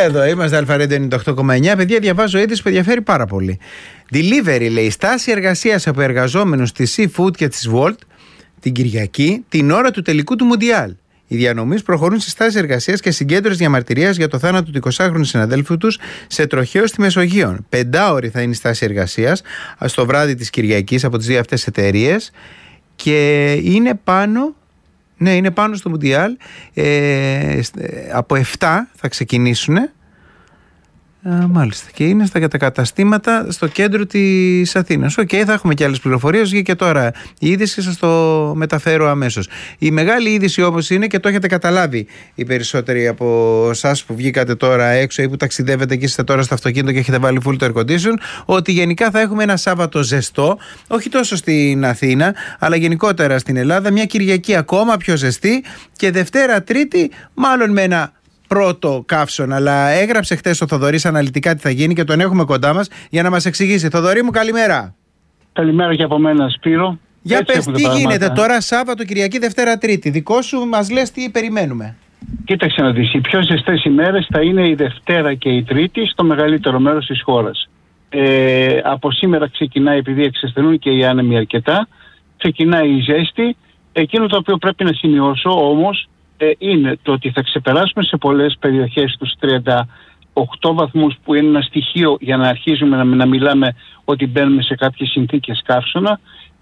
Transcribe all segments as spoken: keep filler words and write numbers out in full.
Εδώ είμαστε, Αλφαρέντο ενενήντα οκτώ κόμμα εννιά. Παιδιά, διαβάζω είδηση που ενδιαφέρει πάρα πολύ. Delivery, λέει, στάση εργασίας από εργαζόμενους της Seafood και της Wolt την Κυριακή, την ώρα του τελικού του Μουντιάλ. Οι διανομείς προχωρούν σε στάση εργασίας και συγκέντρωση διαμαρτυρίας για το θάνατο του εικοσάχρονου συναδέλφου τους σε τροχαίο στη Μεσογείο. Πεντάωρη θα είναι η στάση εργασίας στο βράδυ της Κυριακής από τις δύο αυτές εταιρείες και είναι πάνω. Ναι, είναι πάνω στο Μουντιάλ. Ε, από επτά θα ξεκινήσουν. Ε, μάλιστα. Και είναι στα καταστήματα στο κέντρο της Αθήνας. Οκ, okay, θα έχουμε και άλλες πληροφορίες. Βγήκε τώρα η είδηση και σας το μεταφέρω αμέσως. Η μεγάλη είδηση όμως είναι, και το έχετε καταλάβει οι περισσότεροι από εσάς που βγήκατε τώρα έξω ή που ταξιδεύετε και είστε τώρα στο αυτοκίνητο και έχετε βάλει full το air condition, ότι γενικά θα έχουμε ένα Σάββατο ζεστό, όχι τόσο στην Αθήνα, αλλά γενικότερα στην Ελλάδα. Μια Κυριακή ακόμα πιο ζεστή και Δευτέρα Τρίτη μάλλον με ένα πρώτο καύσωνα, αλλά έγραψε χτες ο Θοδωρής αναλυτικά τι θα γίνει και τον έχουμε κοντά μας για να μας εξηγήσει. Θοδωρή μου, καλημέρα. Καλημέρα και από μένα, Σπύρο. Για Έτσι πες, τι γίνεται τώρα Σάββατο, Κυριακή, Δευτέρα, Τρίτη. Δικό σου, μας λες τι περιμένουμε. Κοίταξε να δεις, οι πιο ζεστές ημέρες θα είναι η Δευτέρα και η Τρίτη στο μεγαλύτερο μέρος της χώρας. Ε, από σήμερα ξεκινάει, επειδή εξασθενούν και οι άνεμοι αρκετά, ξεκινάει η ζέστη. Εκείνο το οποίο πρέπει να σημειώσω όμως είναι το ότι θα ξεπεράσουμε σε πολλές περιοχές τους τριάντα οκτώ βαθμούς, που είναι ένα στοιχείο για να αρχίζουμε να, να μιλάμε ότι μπαίνουμε σε κάποιες συνθήκες καύσωνα.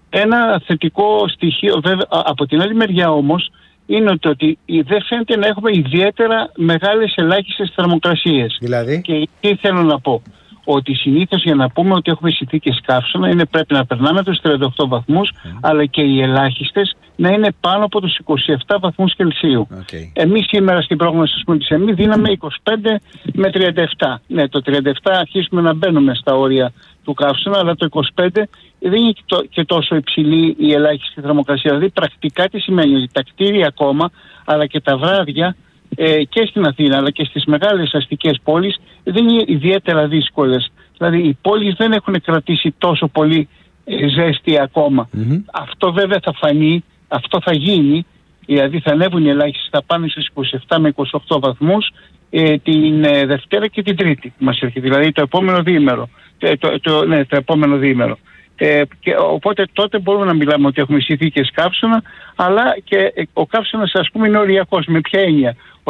Ένα θετικό στοιχείο βέβαια από την άλλη μεριά όμως είναι ότι, ότι δεν φαίνεται να έχουμε ιδιαίτερα μεγάλες ελάχιστες θερμοκρασίες. Δηλαδή? Και τι θέλω να πω, ότι συνήθως για να πούμε ότι έχουμε συνθήκες καύσωνα είναι πρέπει να περνάμε τους τριάντα οκτώ βαθμούς, mm. αλλά και οι ελάχιστες να είναι πάνω από τους είκοσι επτά βαθμούς Κελσίου. Okay. Εμείς σήμερα στην πρόγνωση της ΕΜΗ δίναμε είκοσι πέντε με τριάντα επτά. Ναι, το τριάντα επτά αρχίσουμε να μπαίνουμε στα όρια του καύσωνα, αλλά το είκοσι πέντε δεν είναι και τόσο υψηλή η ελάχιστη θερμοκρασία. Δηλαδή πρακτικά τι σημαίνει, ότι τα κτίρια ακόμα, αλλά και τα βράδια, Ε, και στην Αθήνα αλλά και στις μεγάλες αστικές πόλεις δεν είναι ιδιαίτερα δύσκολες. Δηλαδή οι πόλεις δεν έχουν κρατήσει τόσο πολύ ε, ζέστη ακόμα. Mm-hmm. Αυτό βέβαια θα φανεί, αυτό θα γίνει, δηλαδή θα ανέβουν οι ελάχιστες, θα πάνε στους είκοσι επτά με είκοσι οκτώ βαθμούς ε, την ε, Δευτέρα και την Τρίτη που μας έρχεται, δηλαδή το επόμενο διήμερο. Ε, το, το, ναι, το επόμενο διήμερο. Ε, και οπότε τότε μπορούμε να μιλάμε ότι έχουμε συνθήκες καύσωνα, αλλά και ο καύσωνας, ας πούμε, είναι οριακός. Με ποια έννοια?